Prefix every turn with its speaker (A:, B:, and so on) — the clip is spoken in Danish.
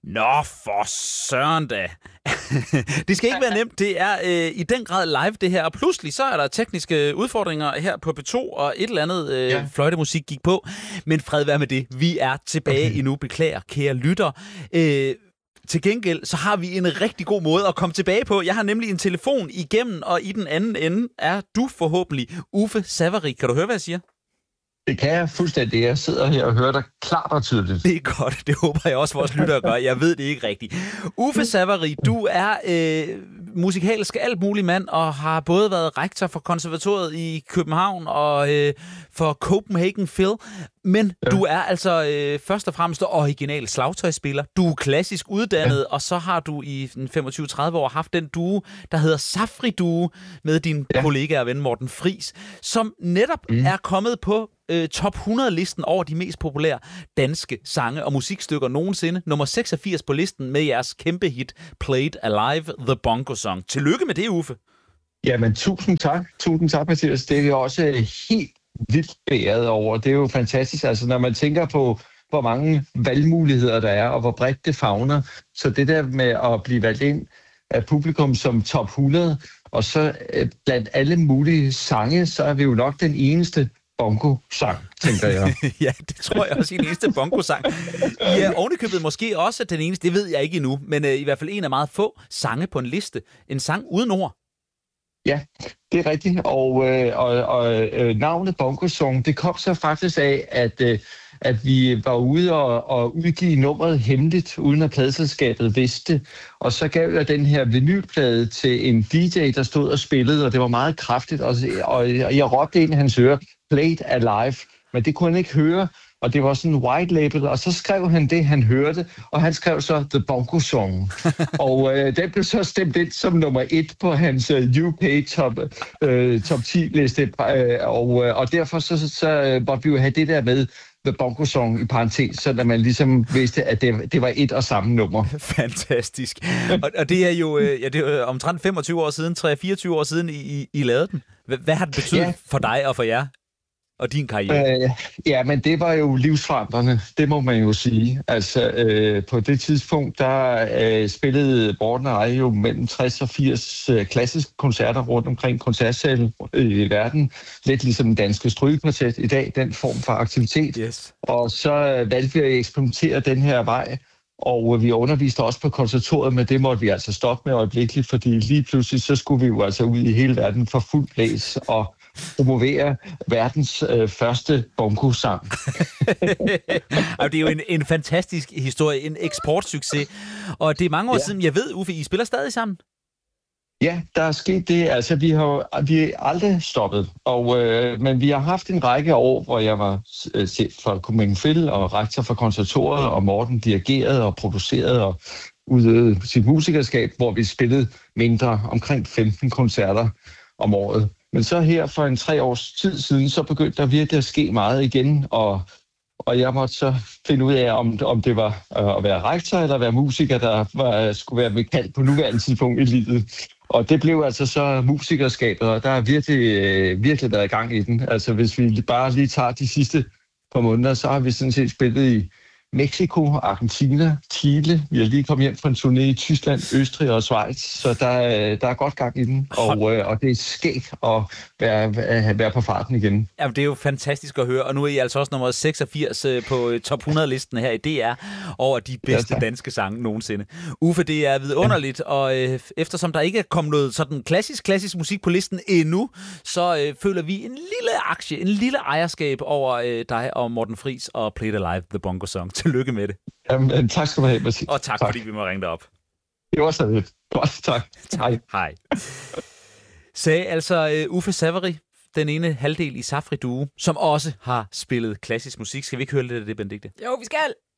A: Nå, for søren da. Det skal ikke være nemt. Det er i den grad live, det her. Og pludselig så er der tekniske udfordringer her på P2, og et eller andet fløjtemusik gik på. Men fred være med det. Vi er tilbage endnu. Beklager, kære lytter. Til gengæld, så har vi en rigtig god måde at komme tilbage på. Jeg har nemlig en telefon igennem, og i den anden ende er du forhåbentlig Uffe Savary. Kan du høre, hvad jeg siger?
B: Det kan jeg fuldstændig. Jeg sidder her og hører dig klart og tydeligt.
A: Det er godt. Det håber jeg også, vores lyttere gør. Jeg ved det ikke rigtigt. Uffe Savary, du er musikalsk alt mulig mand, og har både været rektor for konservatoriet i København og for Copenhagen Phil. Men du er altså først og fremmest original slagtøjsspiller. Du er klassisk uddannet, og så har du i 25-30 år haft den duo, der hedder Safri Duo, med din kollega og ven Morten Friis, som netop er kommet på top 100-listen over de mest populære danske sange og musikstykker nogensinde. Nummer 86 på listen med jeres kæmpe hit Played Alive, The Bongo Song. Tillykke med det, Uffe.
B: Jamen, tusind tak. Tusind tak, Mathias. Det er jo også helt vildt beæret over. Det er jo fantastisk. Altså, når man tænker på, hvor mange valgmuligheder der er, og hvor bredt det favner. Så det der med at blive valgt ind af publikum som top 100, og så blandt alle mulige sange, så er vi jo nok den eneste bongo-sang, tænker jeg.
A: Ja, det tror jeg også er den eneste bongo-sang. Ja, ovenikøbet måske også den eneste, det ved jeg ikke endnu, men i hvert fald en af meget få sange på en liste. En sang uden ord.
B: Ja, det er rigtigt, og navnet Bongo Song, det kom så faktisk af, at vi var ude og udgive nummeret hemmeligt, uden at pladeselskabet vidste. Og så gav jeg den her vinylplade til en DJ, der stod og spillede, og det var meget kraftigt, og jeg råbte ind i hans øre, Played Alive, men det kunne han ikke høre, og det var sådan en white label, og så skrev han det, han hørte, og han skrev så The Bongo Song. Og den blev så stemt ind som nummer 1 på hans UK top 10-liste, og derfor så måtte vi jo have det der med The Bongo Song i parentes, så da man ligesom vidste, at det var et og samme nummer.
A: Fantastisk. Og det er jo det er omtrent 25 år siden, 23 år siden, I lavede den. Hvad har det betydet for dig og for jer? Og din karriere?
B: Ja, men det var jo livsforandrende, det må man jo sige. Altså, på det tidspunkt, der spillede Morten og jeg jo mellem 60 og 80 klassiske koncerter rundt omkring koncertsalen i verden. Lidt ligesom den danske strygekvartet i dag, den form for aktivitet.
A: Yes.
B: Og så valgte vi at eksperimentere den her vej, og vi underviste også på konservatoriet, men det måtte vi altså stoppe med øjeblikkeligt, fordi lige pludselig så skulle vi jo altså ud i hele verden for fuld blæs og promovere verdens første bongo-sang.
A: Det er jo en fantastisk historie, en eksportsucces. Og det er mange år siden, jeg ved, Uffe, I spiller stadig sammen?
B: Ja, der er sket det. Altså, vi er aldrig stoppet. Men vi har haft en række år, hvor jeg var chef for Copenhagen Phil og rektor for konservatoriet, og Morten dirigerede og producerede og udøvede sit musikerskab, hvor vi spillede mindre, omkring 15 koncerter om året. Men så her for en 3 års tid siden, så begyndte der virkelig at ske meget igen, og jeg måtte så finde ud af, om det var at være rektor eller at være musiker, der skulle være med kald på nuværende tidspunkt i livet. Og det blev altså så musikerskabet, og der har virkelig været i gang i den. Altså hvis vi bare lige tager de sidste par måneder, så har vi sådan set spillet i Mexico, Argentina, Chile. Vi har lige kommet hjem fra en turné i Tyskland, Østrig og Schweiz, så der er godt gang i den, og det er skægt at være på farten igen.
A: Ja, det er jo fantastisk at høre, og nu er I altså også nummer 86 på top 100-listen her i DR over de bedste danske sange nogensinde. Uffe, det er vidunderligt, og eftersom der ikke er kommet noget sådan klassisk musik på listen endnu, så føler vi en lille aktie, en lille ejerskab over dig og Morten Friis og Played Alive, The Bongo Song. Tillykke med det.
B: Jamen, tak skal du have, Mathias.
A: Og tak, fordi vi må ringe dig op.
B: Det var så lidt. Godt, tak.
A: Hej. Sagde altså Uffe Savary, den ene halvdel i Safri Duo, som også har spillet klassisk musik. Skal vi ikke høre lidt af det, Benedikte?
C: Jo, vi skal.